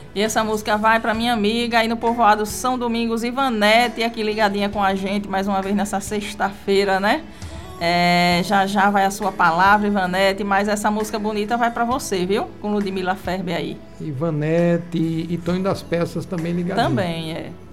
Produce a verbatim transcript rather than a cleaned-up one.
E essa música vai para minha amiga aí no povoado São Domingos, Ivanete, aqui ligadinha com a gente mais uma vez nessa sexta-feira, né? É, já já vai a sua palavra, Ivanete, mas essa música bonita vai para você, viu? Com Ludmila Ferber aí. Ivanete e Tonho das Peças também ligadinho. Também, é.